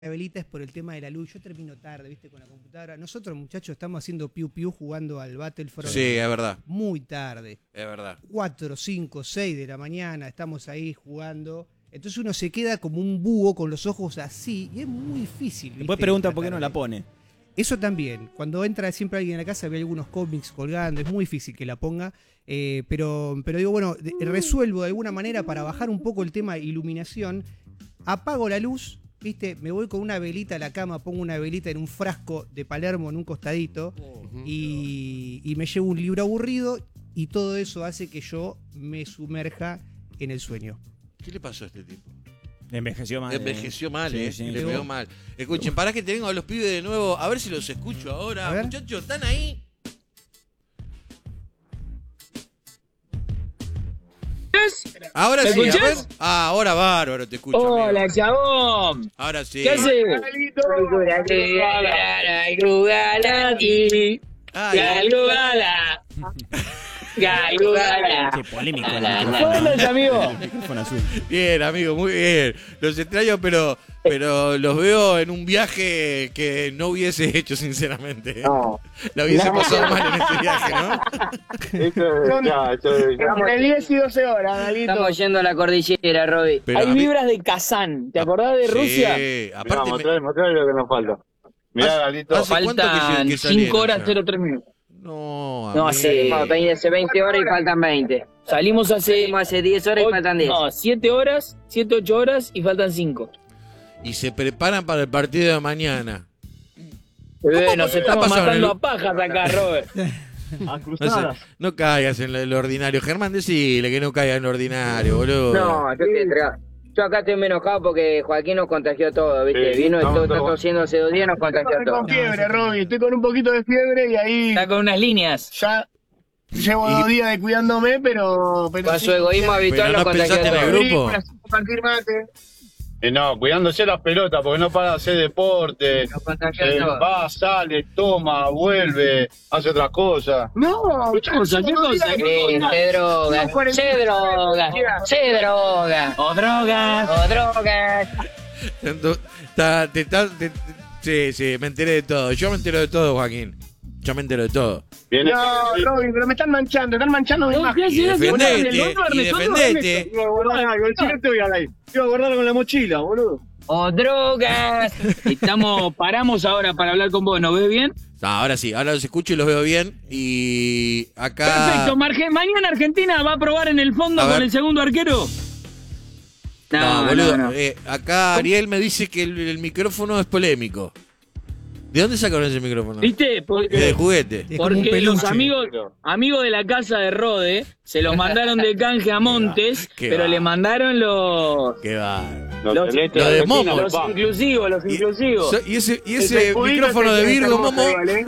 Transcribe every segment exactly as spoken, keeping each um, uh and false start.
La velita es por el tema de la luz. Yo termino tarde, viste, con la computadora. Nosotros, muchachos, estamos haciendo piu piu jugando al Battlefront. Sí, es verdad. Muy tarde. Es verdad. cuatro, cinco, seis de la mañana estamos ahí jugando. Entonces uno se queda como un búho con los ojos así y es muy difícil. Después pregunta por qué no la pone. Eso también. Cuando entra siempre alguien a la casa ve algunos cómics colgando. Es muy difícil que la ponga. Eh, pero, pero digo, bueno, de, resuelvo de alguna manera para bajar un poco el tema de iluminación. Apago la luz. ¿Viste? Me voy con una velita a la cama, pongo una velita en un frasco de Palermo en un costadito uh-huh. y, y me llevo un libro aburrido y todo eso hace que yo me sumerja en el sueño. ¿Qué le pasó a este tipo? Envejeció mal. Envejeció eh. mal, sí, eh. Sí, Le sí. pegó mal. Escuchen, para que te vengo a los pibes de nuevo, a ver si los escucho ahora. Muchachos, ¿están ahí? Ahora sí, a ver. Ah, ahora bárbaro, te escucho. Hola, amigo. Chabón. Ahora sí. ¿Qué haces? Qué polémico. ¿Cómo andas, amigo? Bien, amigo, muy bien. Los extraño, pero, pero los veo en un viaje que no hubiese hecho, sinceramente. No. La hubiese no. pasado mal en este viaje, ¿no? Son entre diez y doce horas, Galito. Estamos yendo a la cordillera, Roby. Pero Hay vibras de Kazán. ¿Te acordás de sí, Rusia? Sí, aparte. Mirá, mostrale, mostrale lo que nos falta. Mirá, Galito. Faltan cinco horas cero tres minutos. No, no, hace, hace veinte horas y faltan veinte. Salimos hace, Salimos hace diez horas y faltan diez. No, siete horas, siete, ocho horas y faltan cinco. Y se preparan para el partido de mañana. Eh, nos estamos matando a pajas acá, Robert. A cruzadas. No, sé, no caigas en lo, lo ordinario. Germán, decile que no caiga en lo ordinario, boludo. No, yo te entrego. Yo acá estoy menos enojado porque Joaquín nos contagió todo, ¿viste? Sí, Vino y todo, está tosiendo hace dos días, nos contagió estoy todo. Estoy con fiebre, Roby, estoy con un poquito de fiebre y ahí... Está con unas líneas. Ya llevo y... dos días de cuidándome, pero... pero con sí, su egoísmo habitual nos contagió todo. ¿Pensaste en el grupo? Eh, no, cuidándose las pelotas porque no para de hacer deporte. Eh, va, sale, toma, vuelve, hace otras cosas. No, ¿qué cosa? ¿Qué cosa? Se droga, se droga, se droga. O drogas. O drogas. Está, te, está, te, sí, sí, me enteré de todo. Yo me entero de todo, Joaquín. Yo me entero de todo. Viene. No, Robin, pero me están manchando, están manchando mi imagen. Y defendete, y defendete. Iba a guardarlo con la mochila, boludo. ¡O drogas! Estamos, paramos ahora para hablar con vos, ¿nos ves bien? No, ahora sí, ahora los escucho y los veo bien. Y acá... Perfecto, Marge, mañana Argentina va a probar en el fondo con el segundo arquero. No, no boludo, no, no. Eh, acá Ariel me dice que el, el micrófono es polémico. ¿De dónde sacaron ese micrófono? ¿Viste? Porque, de juguete. Porque los amigos, amigos de la casa de Rode se los mandaron de canje a Montes, pero va. le mandaron los... Qué va. Los, los, los de Momo. Los inclusivos, los y, inclusivos. Y ese, y ese micrófono de Virgo, Momo...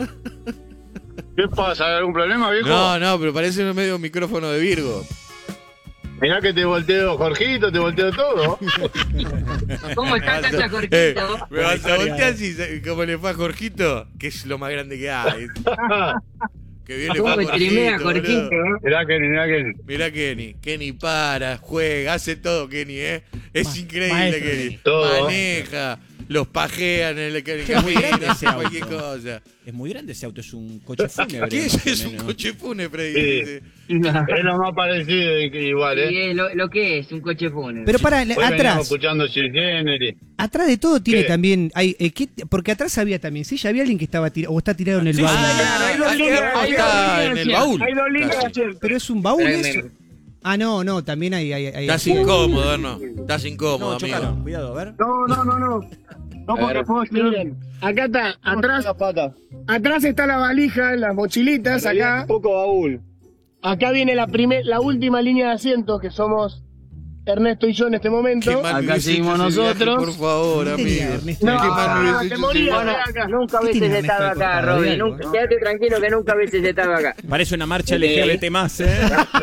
¿Qué pasa? ¿Hay algún problema, viejo? No, no, pero parece un medio micrófono de Virgo. Mirá que te volteo, Jorgito, te volteo todo. ¿Cómo está Cacha Jorgito? Eh, me vas a voltear si, ¿cómo le fue a Jorgito? Que es lo más grande que hay. Que viene ¿Cómo me trimea Jorgito? Mirá Kenny, mirá Kenny. Mirá Kenny. Kenny para, juega, hace todo Kenny, ¿eh? Es Ma increíble maestro, Kenny. Todo. Maneja, los pajean en el, el camino, hace cualquier cosa. Es muy grande ese auto, es un coche fúnebre. ¿Qué es, es un coche fúnebre? Sí. Es lo más parecido igual, ¿eh? Sí, es lo, lo que es, un coche fúnebre. Pero para, atrás. Escuchando Sirgeneri. Atrás de todo tiene ¿Qué? también. Hay, eh, ¿qué? Porque atrás había también. Sí, ya había alguien que estaba tirado o está tirado en el sí, baúl. Ah, hay dos líneas. Ahí está, en el baúl. Hay dos líneas. Pero es un baúl eso. Ah, no, no, también hay. hay, hay Estás incómodo, ¿no? Estás incómodo, no, amigo. Chocaron. Cuidado, a ver. No, no, no, no. No, porque puedo miren, acá está, atrás, atrás está la valija, las mochilitas, acá. Un poco baúl. Acá viene la primer, la última línea de asientos, que somos Ernesto y yo en este momento. Acá seguimos nosotros. Viaje, por favor, amigo. No, no, no te morías acá. Nunca hubieses estado acá, Robin. Nunca, quédate tranquilo que nunca hubieses estado acá. Parece una marcha L G B T más, ¿eh?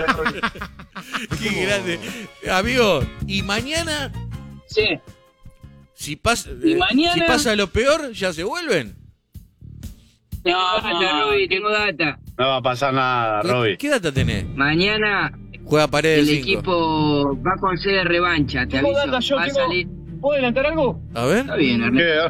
Qué grande. Amigo, ¿y mañana? Sí. Si pasa, ¿Y mañana? si pasa lo peor, ¿ya se vuelven? No, no, Roby, tengo data. No va a pasar nada, Roby. ¿Qué data tenés? Mañana juega Paredes el cinco. equipo va con sede revancha, te aviso. Data, yo va tengo... a salir. ¿Puedo adelantar algo? A ver. Está bien, Ernesto. ¿Qué?